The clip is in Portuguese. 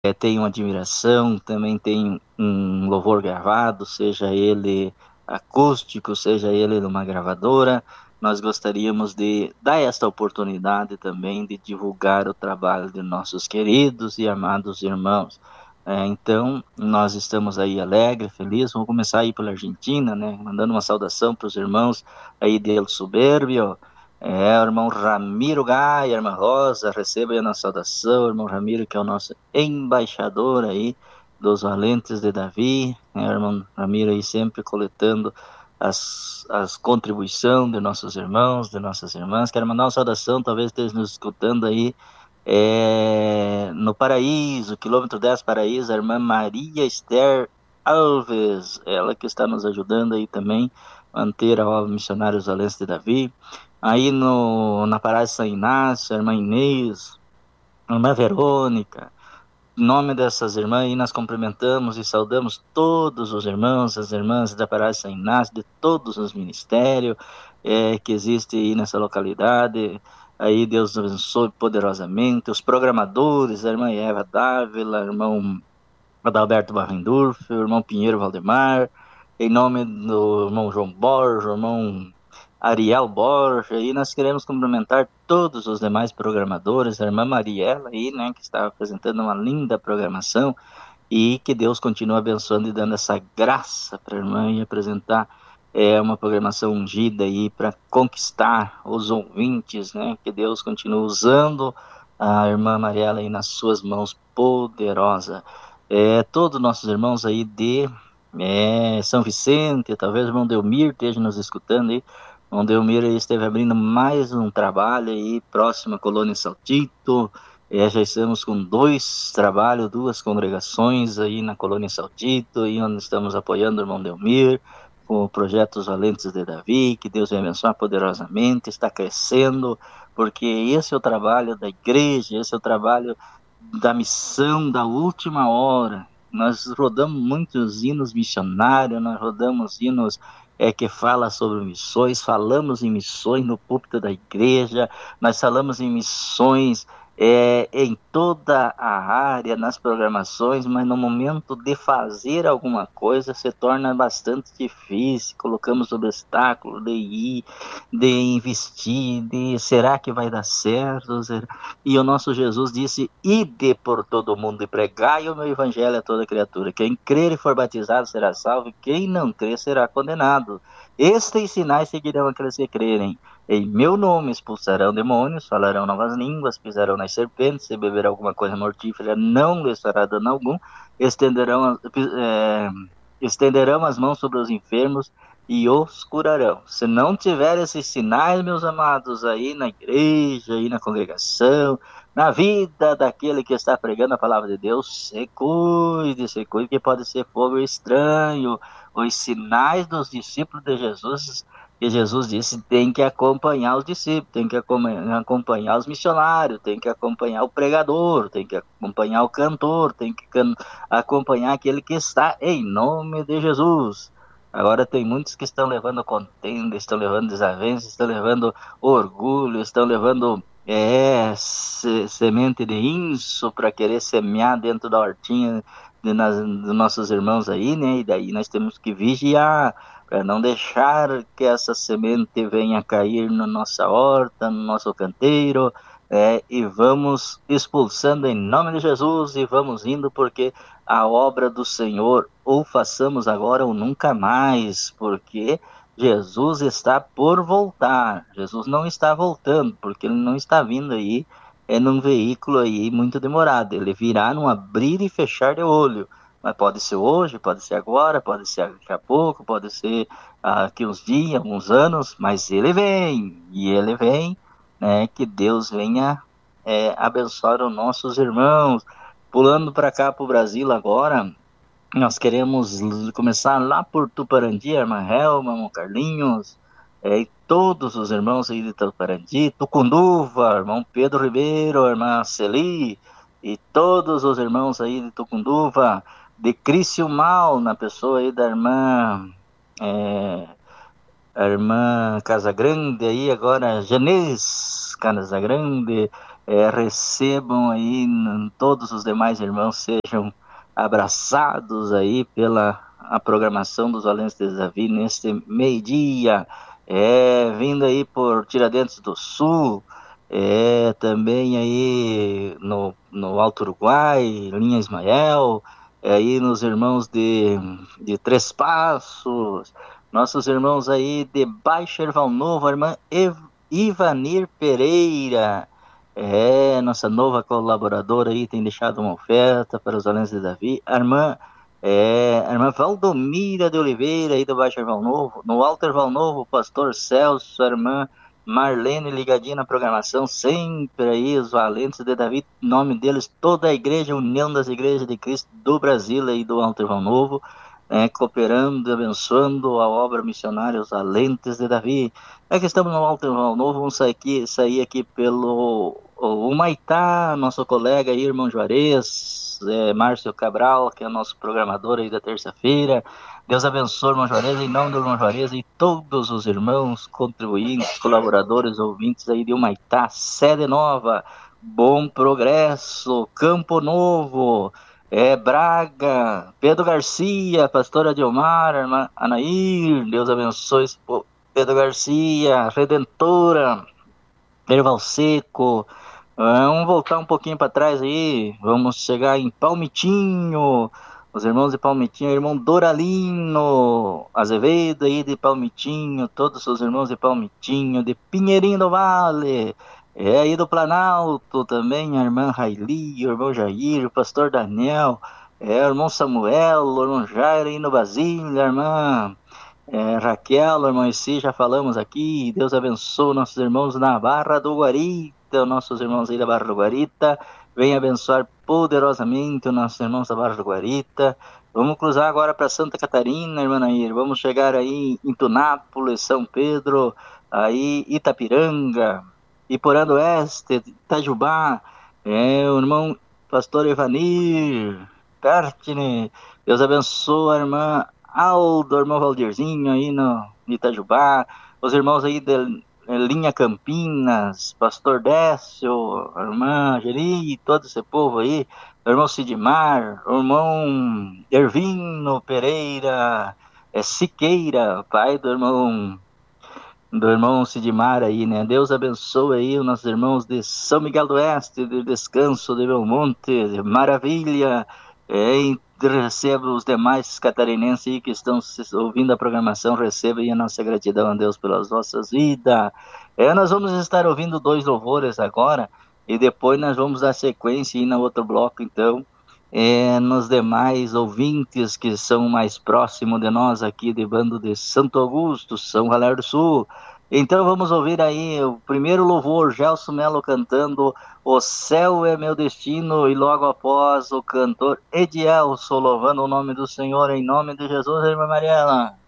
Tenho admiração, também tenho um louvor gravado, seja ele acústico, seja ele numa gravadora. Nós gostaríamos de dar esta oportunidade também de divulgar o trabalho de nossos queridos e amados irmãos. Então, nós estamos aí alegres, felizes. Vamos começar aí pela Argentina, né? Mandando uma saudação para os irmãos aí de El Soberbio. O irmão Ramiro Gaia, irmã Rosa, receba aí a nossa saudação, irmão Ramiro, que é o nosso embaixador aí dos Valentes de Davi, né, irmão Ramiro aí sempre coletando as contribuições de nossos irmãos, de nossas irmãs. Quero mandar uma saudação, talvez esteja nos escutando aí, no Paraíso, quilômetro 10 Paraíso, a irmã Maria Esther Alves, ela que está nos ajudando aí também, manter a obra Missionários Valentes de Davi. Aí na Parada de São Inácio, a irmã Inês, a irmã Verônica, em nome dessas irmãs, aí nós cumprimentamos e saudamos todos os irmãos, as irmãs da Parada de São Inácio, de todos os ministérios que existem aí nessa localidade. Aí Deus abençoe poderosamente. Os programadores, a irmã Eva Dávila, o irmão Adalberto Barrendurf, o irmão Pinheiro Valdemar, em nome do irmão João Borges, o irmão Ariel Borges, e nós queremos cumprimentar todos os demais programadores, a irmã Mariela aí, né, que está apresentando uma linda programação, e que Deus continue abençoando e dando essa graça para a irmã e apresentar uma programação ungida aí para conquistar os ouvintes, né, que Deus continue usando a irmã Mariela aí nas suas mãos poderosas. Todos nossos irmãos aí de São Vicente, talvez o irmão Delmir esteja nos escutando aí. O irmão Delmir aí esteve abrindo mais um trabalho aí próximo à Colônia Saltito. Já estamos com 2 trabalhos, 2 congregações aí na Colônia Saltito, e onde estamos apoiando o irmão Delmir, com o projeto Os Valentes de Davi, que Deus vai abençoar poderosamente, está crescendo, porque esse é o trabalho da igreja, esse é o trabalho da missão da última hora. Nós rodamos muitos hinos missionários, nós rodamos hinos que fala sobre missões, falamos em missões no púlpito da igreja, nós falamos em missões em toda a área, nas programações, mas no momento de fazer alguma coisa se torna bastante difícil, colocamos obstáculos de ir, de investir, de será que vai dar certo? E o nosso Jesus disse: ide por todo mundo e pregai o meu evangelho a toda criatura. Quem crer e for batizado será salvo, e quem não crer será condenado. Estes sinais seguirão aqueles que crerem. Em meu nome expulsarão demônios, falarão novas línguas, pisarão nas serpentes, se beber alguma coisa mortífera não lhes fará dano algum, estenderão as mãos sobre os enfermos e os curarão. Se não tiver esses sinais, meus amados, aí na igreja, aí na congregação, na vida daquele que está pregando a palavra de Deus, se cuide, que pode ser fogo estranho. Os sinais dos discípulos de Jesus, que Jesus disse, tem que acompanhar os discípulos, tem que acompanhar os missionários, tem que acompanhar o pregador, tem que acompanhar o cantor, tem que acompanhar aquele que está em nome de Jesus. Agora tem muitos que estão levando contenda, estão levando desavenças, estão levando orgulho, estão levando semente de inso para querer semear dentro da hortinha dos nossos irmãos aí, né? E daí nós temos que vigiar para não deixar que essa semente venha cair na nossa horta, no nosso canteiro, e vamos expulsando em nome de Jesus e vamos indo, porque a obra do Senhor ou façamos agora ou nunca mais, porque Jesus está por voltar. Jesus não está voltando, porque ele não está vindo aí num veículo aí muito demorado. Ele virá num abrir e fechar de olho. Mas pode ser hoje, pode ser agora, pode ser daqui a pouco, pode ser aqui uns dias, alguns anos, mas ele vem, e ele vem, né, que Deus venha abençoar os nossos irmãos. Pulando para cá, para o Brasil agora, nós queremos começar lá por Tuparandi, irmã Helma, irmão Carlinhos, e todos os irmãos aí de Tuparandi, Tucunduva, irmão Pedro Ribeiro, irmã Celi, e todos os irmãos aí de Tucunduva, de Criciúmal, na pessoa aí da irmã, a irmã Casagrande aí agora, Janês Casagrande, recebam aí, todos os demais irmãos sejam abraçados aí pela a programação dos Valentes de Davi neste meio-dia, vindo aí por Tiradentes do Sul, também aí no Alto Uruguai, linha Ismael, aí nos irmãos de Três Passos, nossos irmãos aí de Baixo Erval Novo, a irmã Ivanir Pereira, nossa nova colaboradora aí tem deixado uma oferta para os Valentes de Davi. A irmã Valdomira de Oliveira, aí do Baixo Erval Novo. No Alto Erval Novo, o pastor Celso, a irmã Marlene, ligadinha na programação, sempre aí, os Valentes de Davi, em nome deles, toda a igreja, União das Igrejas de Cristo do Brasil e do Alto Erval Novo, cooperando, abençoando a obra missionária, os Valentes de Davi. É que estamos no Alto Erval Novo, vamos sair aqui pelo o Maitá, nosso colega aí, irmão Juarez, Márcio Cabral, que é nosso programador aí da terça-feira. Deus abençoe, irmão Juarez, em nome do irmão Juarez e todos os irmãos contribuintes, colaboradores, ouvintes aí de Humaitá, Sede Nova, Bom Progresso, Campo Novo, Braga, Pedro Garcia, pastora Dilmar, irmã Anair, Deus abençoe esse povo. Pedro Garcia, Redentora, Erval Seco. Vamos voltar um pouquinho para trás aí. Vamos chegar em Palmitinho. Os irmãos de Palmitinho, irmão Doralino Azevedo aí de Palmitinho, todos os irmãos de Palmitinho, de Pinheirinho do Vale, aí do Planalto também, a irmã Raili, o irmão Jair, o pastor Daniel, o irmão Samuel, o irmão Jair aí no Basília, a irmã Raquel, irmão Essi, já falamos aqui. Deus abençoe nossos irmãos na Barra do Guarita, nossos irmãos aí da Barra do Guarita. Venha abençoar poderosamente os nossos irmãos da Barra do Guarita. Vamos cruzar agora para Santa Catarina, irmã Nair. Vamos chegar aí em Tunápolis, São Pedro, aí Itapiranga, Iporã do Oeste, Itajubá. O irmão pastor Evanir Cartine. Deus abençoe a irmã Aldo, irmão Valdirzinho aí no Itajubá, os irmãos aí de Linha Campinas, pastor Décio, a irmã Geri, todo esse povo aí, o irmão Sidmar, o irmão Ervino Pereira, Siqueira, pai do irmão Sidmar aí, né? Deus abençoe aí os nossos irmãos de São Miguel do Oeste, de Descanso, de Belmonte, de Maravilha, receba os demais catarinenses aí que estão ouvindo a programação, receba aí a nossa gratidão a Deus pelas vossas vidas. Nós vamos estar ouvindo 2 louvores agora, e depois nós vamos dar sequência aí no outro bloco, então, nos demais ouvintes que são mais próximos de nós aqui de Bando de Santo Augusto, São Valério do Sul. Então vamos ouvir aí o primeiro louvor, Gelson Melo cantando O Céu é Meu Destino, e logo após o cantor Edielson louvando o nome do Senhor, em nome de Jesus, irmã Mariela.